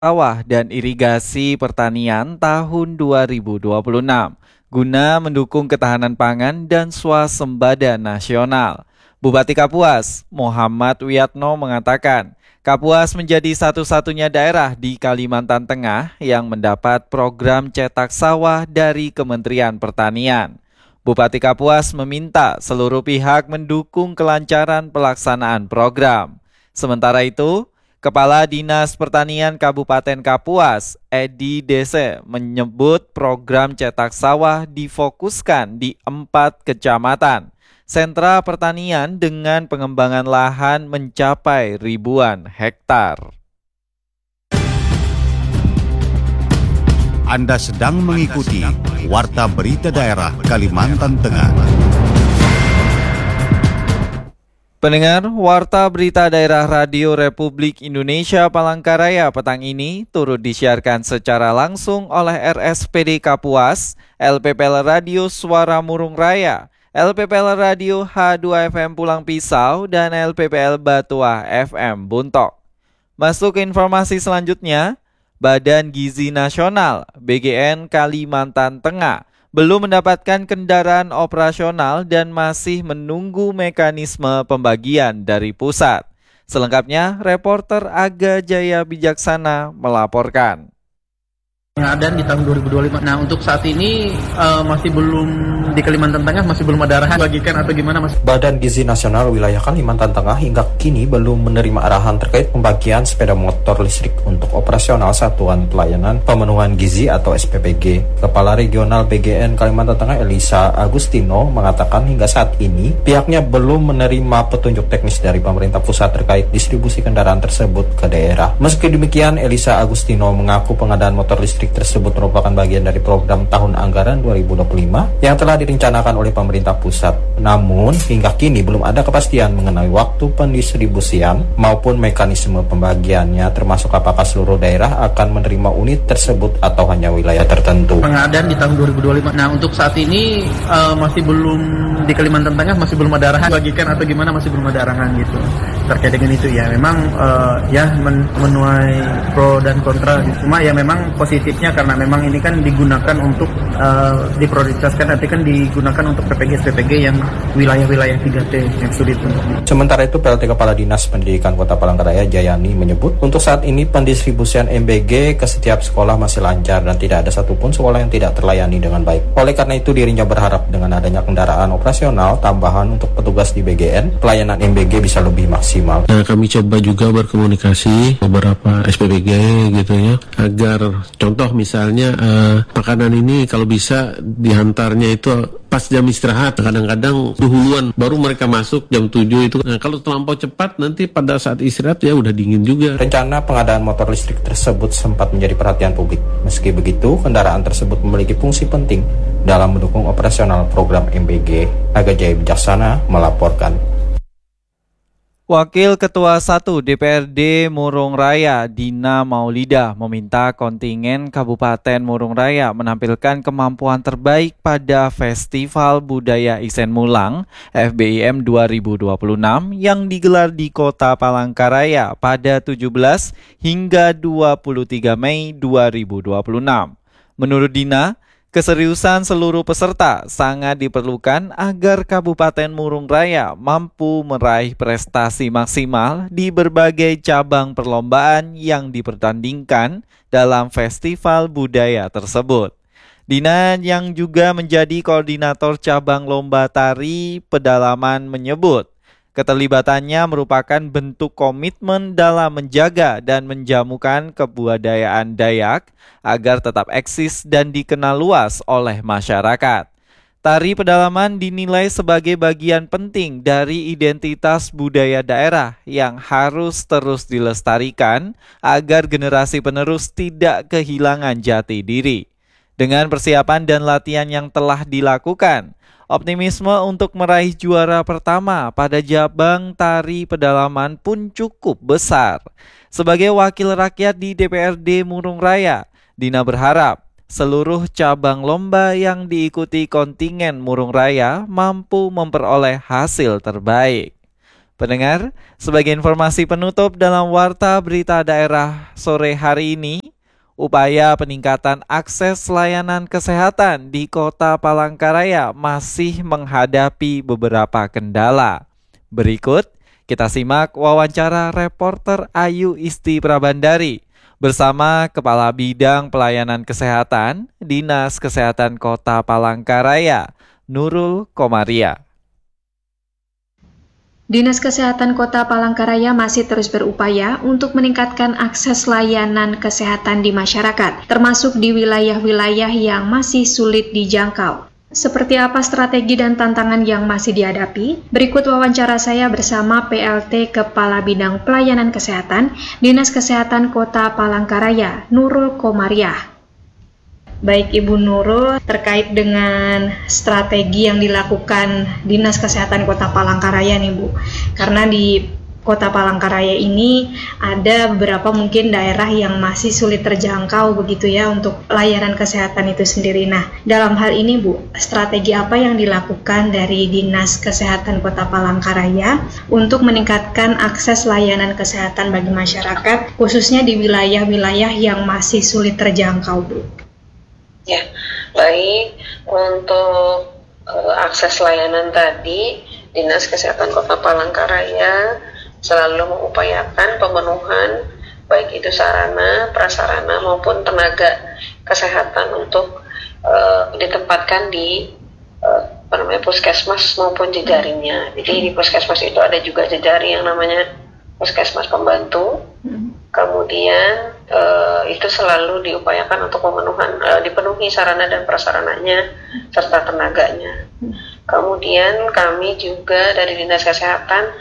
Sawah dan Irigasi Pertanian tahun 2026 guna mendukung ketahanan pangan dan swasembada nasional. Bupati Kapuas, Muhammad Wiyatno mengatakan, Kapuas menjadi satu-satunya daerah di Kalimantan Tengah yang mendapat program cetak sawah dari Kementerian Pertanian. Bupati Kapuas meminta seluruh pihak mendukung kelancaran pelaksanaan program. Sementara itu, Kepala Dinas Pertanian Kabupaten Kapuas, Edi Dese, menyebut program cetak sawah difokuskan di 4 kecamatan. Sentra pertanian dengan pengembangan lahan mencapai ribuan hektar. Anda sedang mengikuti Warta Berita Daerah Kalimantan Tengah. Pendengar, Warta Berita Daerah Radio Republik Indonesia Palangkaraya petang ini turut disiarkan secara langsung oleh RSPD Kapuas, LPPL Radio Suara Murung Raya, LPPL Radio H2FM Pulang Pisau, dan LPPL Batuah FM Buntok. Masuk ke informasi selanjutnya, Badan Gizi Nasional BGN Kalimantan Tengah belum mendapatkan kendaraan operasional dan masih menunggu mekanisme pembagian dari pusat. Selengkapnya, reporter Aga Jaya Bijaksana melaporkan. Pengadaan di tahun 2025. Nah, untuk saat ini masih belum di Kalimantan Tengah masih belum ada arahan bagikan atau gimana, Mas? Badan Gizi Nasional Wilayah Kalimantan Tengah hingga kini belum menerima arahan terkait pembagian sepeda motor listrik untuk operasional Satuan Pelayanan Pemenuhan Gizi atau SPPG. Kepala Regional BGN Kalimantan Tengah Elisa Agustino mengatakan hingga saat ini pihaknya belum menerima petunjuk teknis dari pemerintah pusat terkait distribusi kendaraan tersebut ke daerah. Meski demikian, Elisa Agustino mengaku pengadaan motor listrik tersebut merupakan bagian dari program tahun anggaran 2025 yang telah direncanakan oleh pemerintah pusat. Namun, hingga kini belum ada kepastian mengenai waktu pendistribusian maupun mekanisme pembagiannya, termasuk apakah seluruh daerah akan menerima unit tersebut atau hanya wilayah tertentu. Pengadaan di tahun 2025. Nah, untuk saat ini masih belum di Kalimantan Tengah masih belum ada arahan bagikan atau gimana, masih belum ada arahan gitu. Terkait dengan itu ya memang menuai pro dan kontra. Cuma ya memang positifnya karena memang ini kan digunakan untuk diprioritaskan, nanti kan digunakan untuk PPG-PPG yang wilayah-wilayah 3T yang sulit untuk. Sementara itu, PLT Kepala Dinas Pendidikan Kota Palangkaraya Jayani menyebut untuk saat ini pendistribusian MBG ke setiap sekolah masih lancar dan tidak ada satupun sekolah yang tidak terlayani dengan baik. Oleh karena itu, dirinya berharap dengan adanya kendaraan operasional tambahan untuk petugas di BGN, pelayanan MBG bisa lebih maksimal. Nah, kami coba juga berkomunikasi beberapa SPPG gitu ya, agar contoh misalnya makanan ini kalau bisa dihantarnya itu pas jam istirahat, kadang-kadang dahuluan baru mereka masuk jam 7 itu. Nah, kalau terlampau cepat nanti pada saat istirahat ya udah dingin juga. Rencana pengadaan motor listrik tersebut sempat menjadi perhatian publik. Meski begitu, kendaraan tersebut memiliki fungsi penting dalam mendukung operasional program MBG. Aga Jaya Bijaksana melaporkan. Wakil Ketua 1 DPRD Murung Raya, Dina Maulida, meminta kontingen Kabupaten Murung Raya menampilkan kemampuan terbaik pada Festival Budaya Isen Mulang FBIM 2026 yang digelar di Kota Palangkaraya pada 17 hingga 23 Mei 2026. Menurut Dina, keseriusan seluruh peserta sangat diperlukan agar Kabupaten Murung Raya mampu meraih prestasi maksimal di berbagai cabang perlombaan yang dipertandingkan dalam festival budaya tersebut. Dina yang juga menjadi koordinator cabang lomba tari pedalaman menyebut, keterlibatannya merupakan bentuk komitmen dalam menjaga dan menjamukan kebudayaan Dayak agar tetap eksis dan dikenal luas oleh masyarakat. Tari pedalaman dinilai sebagai bagian penting dari identitas budaya daerah yang harus terus dilestarikan agar generasi penerus tidak kehilangan jati diri. Dengan persiapan dan latihan yang telah dilakukan, optimisme untuk meraih juara pertama pada cabang tari pedalaman pun cukup besar. Sebagai wakil rakyat di DPRD Murung Raya, Dina berharap seluruh cabang lomba yang diikuti kontingen Murung Raya mampu memperoleh hasil terbaik. Pendengar, sebagai informasi penutup dalam Warta Berita Daerah sore hari ini, upaya peningkatan akses layanan kesehatan di Kota Palangkaraya masih menghadapi beberapa kendala. Berikut kita simak wawancara reporter Ayu Isti Prabandari bersama Kepala Bidang Pelayanan Kesehatan Dinas Kesehatan Kota Palangkaraya, Nurul Komaria. Dinas Kesehatan Kota Palangkaraya masih terus berupaya untuk meningkatkan akses layanan kesehatan di masyarakat, termasuk di wilayah-wilayah yang masih sulit dijangkau. Seperti apa strategi dan tantangan yang masih dihadapi? Berikut wawancara saya bersama PLT Kepala Bidang Pelayanan Kesehatan Dinas Kesehatan Kota Palangkaraya, Nurul Komariah. Baik Ibu Nurul, terkait dengan strategi yang dilakukan Dinas Kesehatan Kota Palangkaraya nih Bu, karena di Kota Palangkaraya ini ada beberapa mungkin daerah yang masih sulit terjangkau begitu ya untuk layanan kesehatan itu sendiri. Nah, dalam hal ini Bu, strategi apa yang dilakukan dari Dinas Kesehatan Kota Palangkaraya untuk meningkatkan akses layanan kesehatan bagi masyarakat, khususnya di wilayah-wilayah yang masih sulit terjangkau Bu? Ya, baik. Untuk akses layanan tadi, Dinas Kesehatan Kota Palangkaraya selalu mengupayakan pemenuhan baik itu sarana, prasarana maupun tenaga kesehatan untuk ditempatkan di puskesmas maupun jejaringnya. Jadi di puskesmas itu ada juga jejaring yang namanya puskesmas pembantu. Kemudian itu selalu diupayakan untuk dipenuhi sarana dan prasarananya serta tenaganya. Kemudian kami juga dari Dinas Kesehatan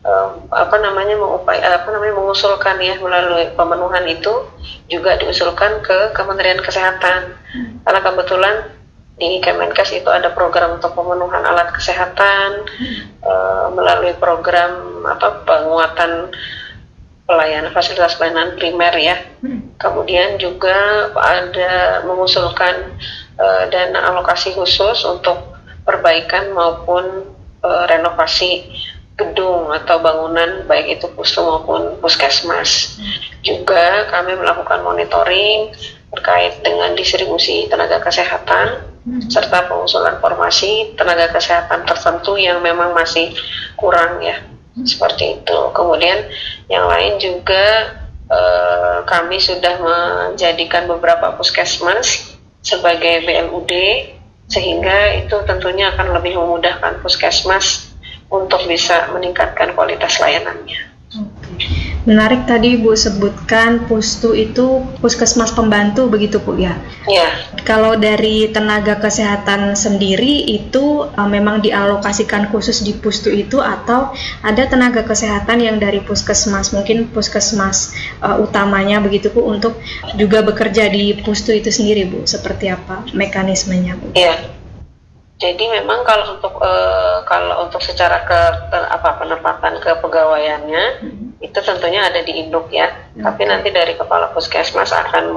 mengusulkan ya, melalui pemenuhan itu juga diusulkan ke Kementerian Kesehatan, karena kebetulan di Kemenkes itu ada program untuk pemenuhan alat kesehatan melalui program penguatan fasilitas pelayanan primer ya. Kemudian juga ada mengusulkan dana alokasi khusus untuk perbaikan maupun renovasi gedung atau bangunan baik itu pustu maupun puskesmas. Juga kami melakukan monitoring terkait dengan distribusi tenaga kesehatan serta pengusulan formasi tenaga kesehatan tertentu yang memang masih kurang ya. Seperti itu. Kemudian yang lain juga kami sudah menjadikan beberapa puskesmas sebagai BLUD, sehingga itu tentunya akan lebih memudahkan puskesmas untuk bisa meningkatkan kualitas layanannya. Menarik tadi Bu sebutkan pustu itu puskesmas pembantu begitu Bu ya? Ya. Kalau dari tenaga kesehatan sendiri itu memang dialokasikan khusus di pustu itu, atau ada tenaga kesehatan yang dari puskesmas, mungkin puskesmas utamanya begitu Bu, untuk juga bekerja di pustu itu sendiri Bu? Seperti apa mekanismenya Bu? Iya. Jadi memang kalau untuk secara penempatan kepegawaiannya itu tentunya ada di induk ya. Tapi nanti dari kepala puskesmas akan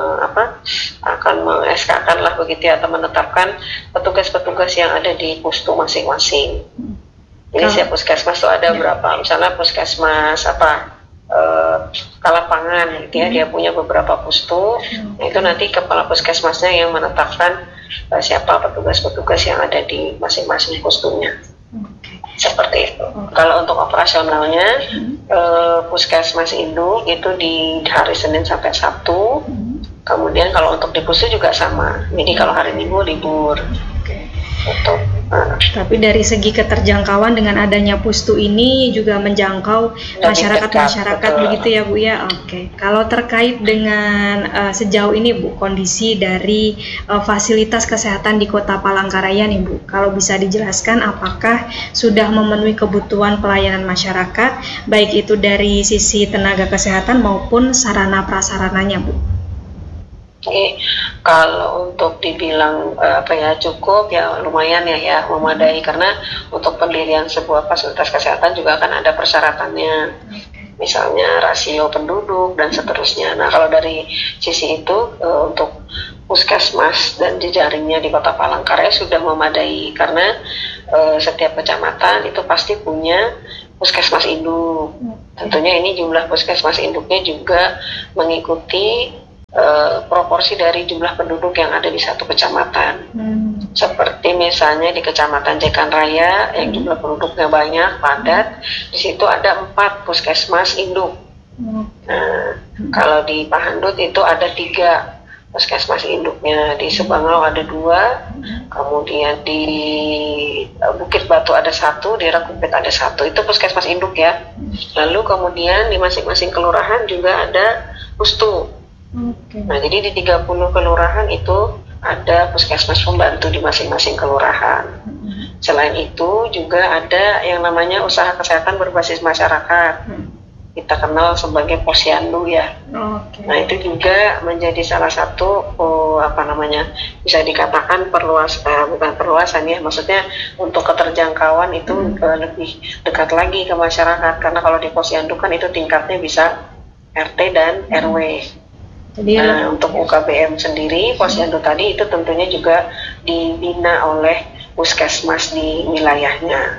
sk-kan lah begitu ya, atau menetapkan petugas-petugas yang ada di pustu masing-masing. Jadi setiap puskesmas itu ada berapa? Misalnya puskesmas Kalapangan gitu ya, dia punya beberapa pustu. Nah, itu nanti kepala puskesmasnya yang menetapkan siapa petugas-petugas yang ada di masing-masing pustunya. Seperti itu. Kalau untuk operasionalnya, puskesmas induk itu di hari Senin sampai Sabtu. Kemudian kalau untuk di pustu juga sama. Jadi kalau hari Minggu libur. Tapi dari segi keterjangkauan dengan adanya pustu ini juga menjangkau masyarakat begitu ya Bu ya. Oke. Kalau terkait dengan sejauh ini Bu, kondisi dari fasilitas kesehatan di Kota Palangkaraya nih Bu, kalau bisa dijelaskan apakah sudah memenuhi kebutuhan pelayanan masyarakat, baik itu dari sisi tenaga kesehatan maupun sarana prasarananya Bu? Oke, kalau untuk dibilang cukup ya lumayan ya memadai, karena untuk pendirian sebuah fasilitas kesehatan juga akan ada persyaratannya, misalnya rasio penduduk dan seterusnya. Nah kalau dari sisi itu untuk puskesmas dan jejaringnya di Kota Palangkaraya sudah memadai, karena setiap kecamatan itu pasti punya puskesmas induk. Tentunya ini jumlah puskesmas induknya juga mengikuti proporsi dari jumlah penduduk yang ada di satu kecamatan. Seperti misalnya di Kecamatan Jekan Raya yang jumlah penduduknya banyak, padat, di situ ada 4 puskesmas induk. Nah, kalau di Pahandut itu ada 3 puskesmas induknya, di Subangau ada 2, kemudian di Bukit Batu ada 1, di Rakumpit ada 1, itu puskesmas induk ya. Lalu kemudian di masing-masing kelurahan juga ada pustu. Nah, jadi di 30 kelurahan itu ada puskesmas pembantu di masing-masing kelurahan. Selain itu juga ada yang namanya usaha kesehatan berbasis masyarakat. Kita kenal sebagai posyandu ya. Nah, itu juga menjadi salah satu bisa dikatakan bukan perluasan ya, maksudnya untuk keterjangkauan itu lebih dekat lagi ke masyarakat, karena kalau di posyandu kan itu tingkatnya bisa RT dan RW. Nah, untuk UKBM sendiri, posyandu tadi itu tentunya juga dibina oleh puskesmas di wilayahnya.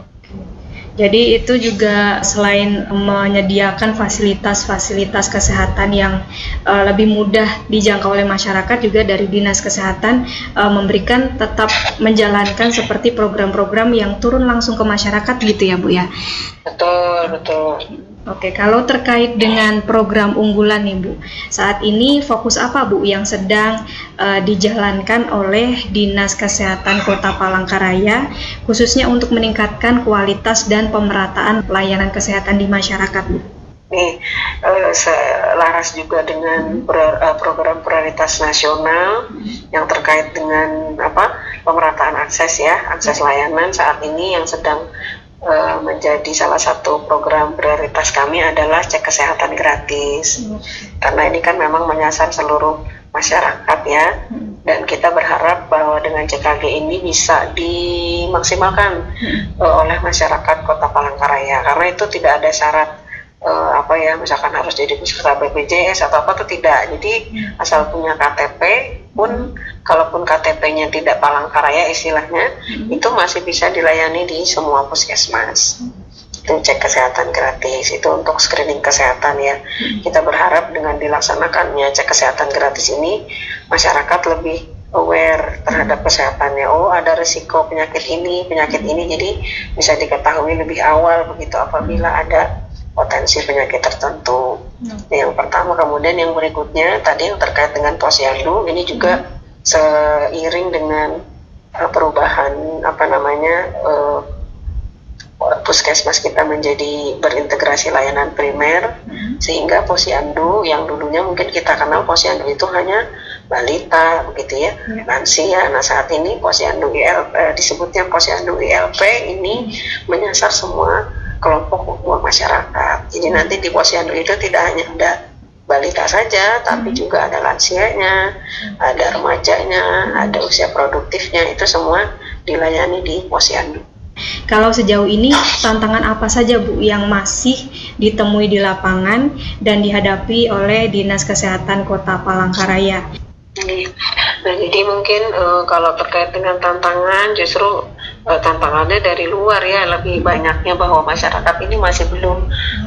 Jadi itu juga selain menyediakan fasilitas-fasilitas kesehatan yang lebih mudah dijangkau oleh masyarakat, juga dari Dinas Kesehatan memberikan tetap menjalankan seperti program-program yang turun langsung ke masyarakat gitu ya Bu ya? Betul. Oke, kalau terkait dengan program unggulan nih Bu, saat ini fokus apa Bu yang sedang dijalankan oleh Dinas Kesehatan Kota Palangkaraya, khususnya untuk meningkatkan kualitas dan pemerataan pelayanan kesehatan di masyarakat Bu? Nih, selaras juga dengan program prioritas nasional yang terkait dengan pemerataan akses layanan saat ini yang sedang menjadi salah satu program prioritas kami adalah cek kesehatan gratis. Karena ini kan memang menyasar seluruh masyarakat ya, dan kita berharap bahwa dengan CKG ini bisa dimaksimalkan oleh masyarakat Kota Palangkaraya, karena itu tidak ada syarat misalkan harus jadi peserta BPJS atau apa, itu tidak. Jadi asal punya KTP pun, kalaupun KTP-nya tidak Palangkaraya istilahnya, itu masih bisa dilayani di semua puskesmas. Itu cek kesehatan gratis, itu untuk screening kesehatan ya. Kita berharap dengan dilaksanakannya cek kesehatan gratis ini, masyarakat lebih aware terhadap kesehatannya. Oh, ada risiko penyakit ini, jadi bisa diketahui lebih awal begitu apabila ada potensi penyakit tertentu. Yang pertama, kemudian yang berikutnya tadi yang terkait dengan posyandu, ini juga seiring dengan perubahan puskesmas kita menjadi berintegrasi layanan primer, sehingga posyandu yang dulunya mungkin kita kenal posyandu itu hanya balita begitu ya, lansia. Nah, saat ini posyandu disebutnya posyandu ILP ini menyasar semua kelompok masyarakat. Jadi nanti di posyandu itu tidak hanya ada balita saja, tapi juga ada lansianya, ada remajanya, ada usia produktifnya, itu semua dilayani di posyandu. Kalau sejauh ini tantangan apa saja Bu yang masih ditemui di lapangan dan dihadapi oleh Dinas Kesehatan Kota Palangkaraya? Nah, jadi mungkin kalau terkait dengan tantangan, justru tantangannya dari luar ya, lebih banyaknya bahwa masyarakat ini masih belum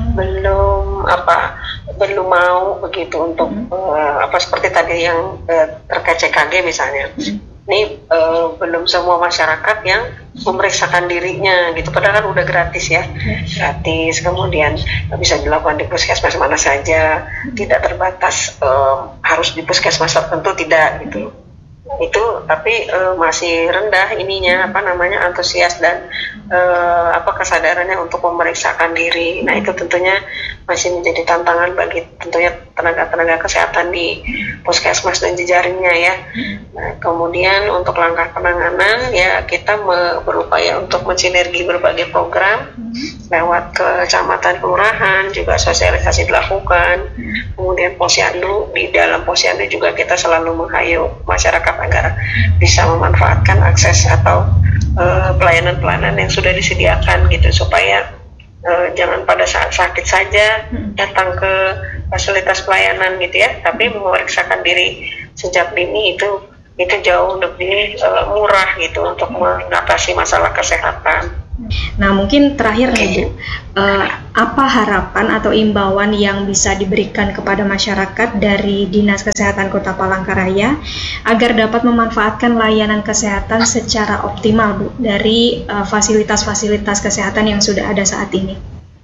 mau begitu untuk seperti tadi yang terkait CKG misalnya. Ini belum semua masyarakat yang memeriksakan dirinya gitu, padahal kan udah gratis ya, gratis, kemudian bisa dilakukan di puskesmas mana saja, tidak terbatas harus di puskesmas tertentu, tidak gitu. Itu tapi masih rendah antusias dan kesadarannya untuk memeriksakan diri. Nah, itu tentunya masih menjadi tantangan bagi tentunya tenaga-tenaga kesehatan di puskesmas dan jejaringnya ya. Nah, kemudian untuk langkah penanganan ya, kita berupaya untuk mensinergi berbagai program lewat kecamatan, kelurahan, juga sosialisasi dilakukan. Kemudian posyandu, di dalam posyandu juga kita selalu menghayau masyarakat agar bisa memanfaatkan akses atau pelayanan-pelayanan yang sudah disediakan gitu, supaya jangan pada saat sakit saja datang ke fasilitas pelayanan gitu ya, tapi memeriksakan diri sejak dini itu jauh lebih murah gitu untuk mengatasi masalah kesehatan. Nah, mungkin terakhir nih Bu, apa harapan atau imbauan yang bisa diberikan kepada masyarakat dari Dinas Kesehatan Kota Palangkaraya agar dapat memanfaatkan layanan kesehatan secara optimal, Bu, dari fasilitas-fasilitas kesehatan yang sudah ada saat ini?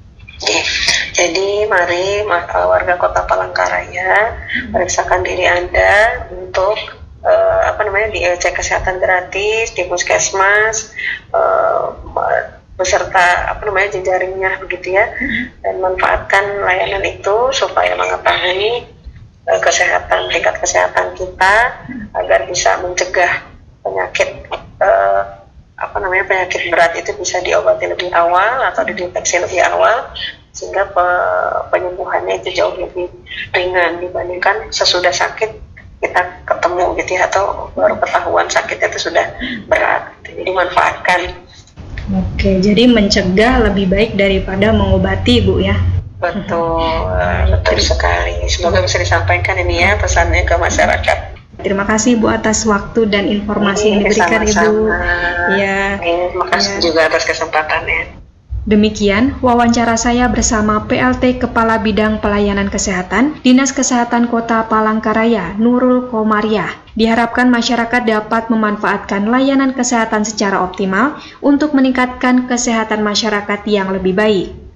Jadi mari warga Kota Palangkaraya periksakan diri Anda untuk cek kesehatan gratis di puskesmas beserta jejaringnya begitu ya, dan manfaatkan layanan itu supaya mengetahui tingkat kesehatan kita agar bisa mencegah penyakit penyakit berat itu bisa diobati lebih awal atau dideteksi lebih awal, sehingga penyembuhannya itu jauh lebih ringan dibandingkan sesudah sakit kita ketemu gitu ya, atau baru ketahuan sakitnya itu sudah berat. Jadi manfaatkan. Oke, jadi mencegah lebih baik daripada mengobati, Bu ya. Betul sekali. Semoga bisa disampaikan ini ya pesannya ke masyarakat. Terima kasih Bu atas waktu dan informasi yang diberikan Ibu. Ya. Terima kasih juga atas kesempatannya. Demikian wawancara saya bersama PLT Kepala Bidang Pelayanan Kesehatan Dinas Kesehatan Kota Palangkaraya, Nurul Komariah. Diharapkan masyarakat dapat memanfaatkan layanan kesehatan secara optimal untuk meningkatkan kesehatan masyarakat yang lebih baik.